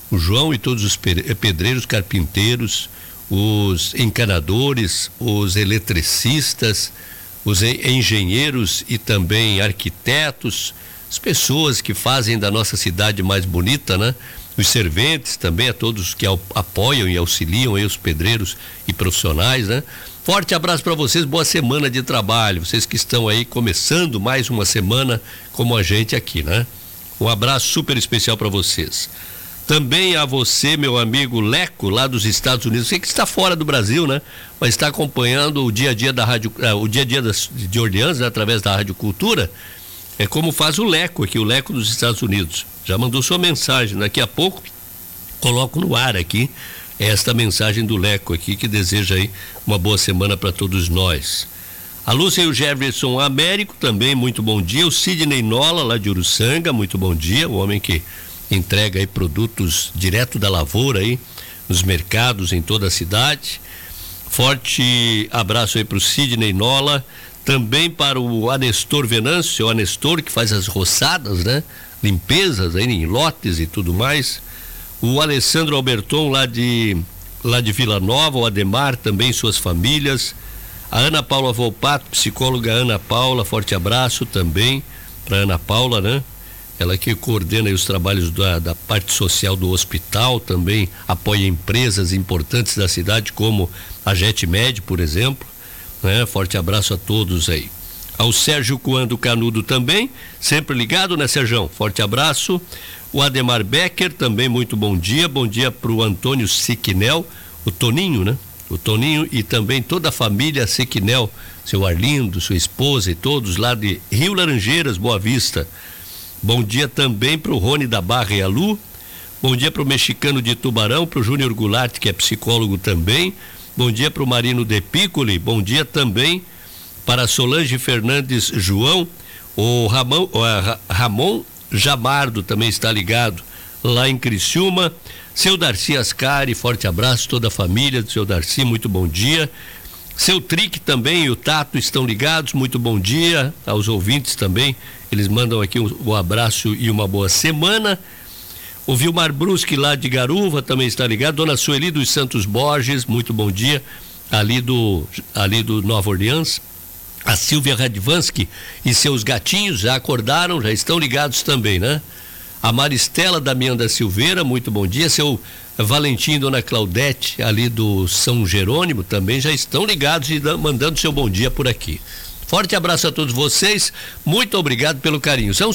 o João e todos os pedreiros, carpinteiros, os encanadores, os eletricistas, os engenheiros e também arquitetos, as pessoas que fazem da nossa cidade mais bonita, né? Os serventes também, a todos que apoiam e auxiliam aí os pedreiros e profissionais, né? Forte abraço para vocês, boa semana de trabalho, vocês que estão aí começando mais uma semana como a gente aqui, né? Um abraço super especial para vocês. Também a você, meu amigo Leco, lá dos Estados Unidos, você que está fora do Brasil, né? Mas está acompanhando o dia a dia da rádio, o dia a dia de Orleans, né? Através da Rádio Cultura. É como faz o Leco aqui, o Leco dos Estados Unidos. Já mandou sua mensagem, daqui a pouco coloco no ar aqui esta mensagem do Leco aqui, que deseja aí uma boa semana para todos nós. A Lúcia e o Jefferson Américo também, muito bom dia. O Sidney Nola, lá de Uruçanga, muito bom dia. O homem que entrega aí produtos direto da lavoura aí nos mercados em toda a cidade. Forte abraço aí para o Sidney Nola. Também para o Anestor Venâncio, o Anestor que faz as roçadas, né? Limpezas aí em lotes e tudo mais. O Alessandro Alberton lá de Vila Nova, o Ademar também, suas famílias. A Ana Paula Volpato, psicóloga Ana Paula, forte abraço também para Ana Paula, né? Ela que coordena aí os trabalhos da parte social do hospital, também apoia empresas importantes da cidade como a JetMed, por exemplo. Né? Forte abraço a todos aí. Ao Sérgio Coando Canudo também, sempre ligado, né, Sérgio? Forte abraço. O Ademar Becker também, muito bom dia pro Antônio Siquinel, o Toninho, né? O Toninho e também toda a família Siquinel, seu Arlindo, sua esposa e todos lá de Rio Laranjeiras, Boa Vista. Bom dia também pro Rony da Barra e a Lu. Bom dia pro Mexicano de Tubarão, pro Júnior Goulart, que é psicólogo também. Bom dia para o Marino de Piccoli, bom dia também para Solange Fernandes João, o Ramon Jamardo também está ligado lá em Criciúma, seu Darcy Ascari, forte abraço, toda a família do seu Darcy, muito bom dia. Seu Trick também e o Tato estão ligados, muito bom dia aos ouvintes também, eles mandam aqui um abraço e uma boa semana. O Vilmar Brusque lá de Garuva também está ligado. Dona Sueli dos Santos Borges, muito bom dia, ali do Nova Orleans. A Silvia Radvansky e seus gatinhos já acordaram, já estão ligados também, né? A Maristela Damião da Silveira, muito bom dia. Seu Valentim e Dona Claudete ali do São Jerônimo também já estão ligados e mandando seu bom dia por aqui. Forte abraço a todos vocês, muito obrigado pelo carinho. São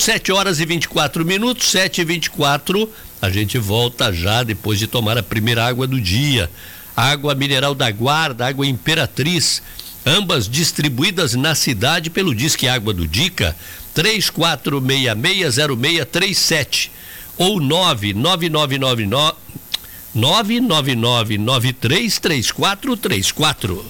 7h24, 7h24, a gente volta já depois de tomar a primeira água do dia. Água mineral da Guarda, água Imperatriz, ambas distribuídas na cidade pelo Disque Água do Dica, 34660637 ou 999933434.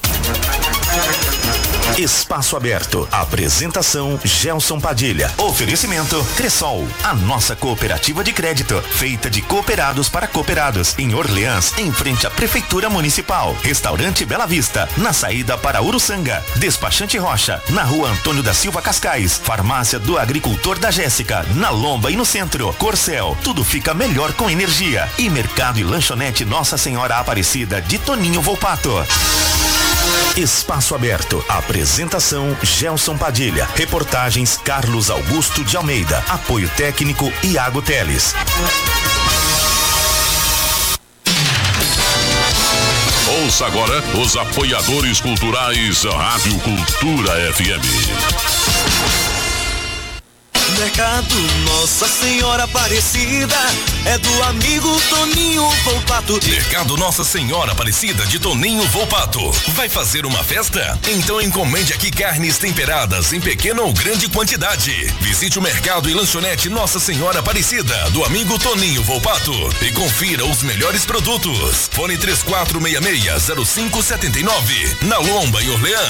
Espaço Aberto. Apresentação Gelson Padilha. Oferecimento Cressol, a nossa cooperativa de crédito, feita de cooperados para cooperados, em Orleans, em frente à Prefeitura Municipal. Restaurante Bela Vista, na saída para Uruçanga. Despachante Rocha, na Rua Antônio da Silva Cascais. Farmácia do Agricultor da Jéssica, na Lomba e no centro. Corcel, tudo fica melhor com energia. E Mercado e Lanchonete Nossa Senhora Aparecida de Toninho Volpato. Espaço Aberto. Apresentação Gelson Padilha. Reportagens Carlos Augusto de Almeida. Apoio técnico Iago Teles. Ouça agora os apoiadores culturais Rádio Cultura FM. Mercado Nossa Senhora Aparecida é do amigo Toninho Volpato. Mercado Nossa Senhora Aparecida de Toninho Volpato. Vai fazer uma festa? Então encomende aqui carnes temperadas em pequena ou grande quantidade. Visite o Mercado e Lanchonete Nossa Senhora Aparecida do amigo Toninho Volpato e confira os melhores produtos. Fone 3466-0579 na Lomba e Orleans.